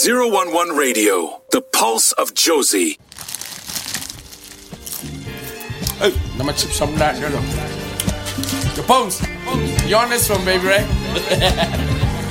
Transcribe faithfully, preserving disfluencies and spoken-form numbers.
zero one one Radio, the pulse of Josie. Hey, let me chip some of that, you know. The pulse. You on this one, baby, right?